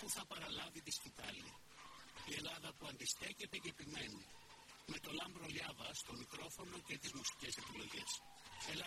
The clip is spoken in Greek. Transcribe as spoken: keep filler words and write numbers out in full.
που θα παραλάβει τη σκητάλη. Η Ελλάδα που αντιστέκεται και επιμένει. Με το Λάμπρο Λιάβα στο μικρόφωνο και τις μουσικές επιλογές.